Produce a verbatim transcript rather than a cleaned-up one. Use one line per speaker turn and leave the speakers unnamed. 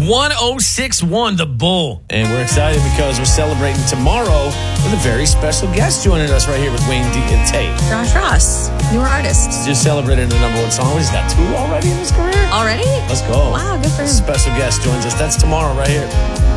one oh six point one, The Bull.
And we're excited because we're celebrating tomorrow with a very special guest joining us right here with Wayne D and Tate.
Josh Ross, newer artist.
Just celebrated the number one song. He's got two already in his career.
Already?
Let's go.
Wow, good for him.
Special guest joins us. That's tomorrow right here.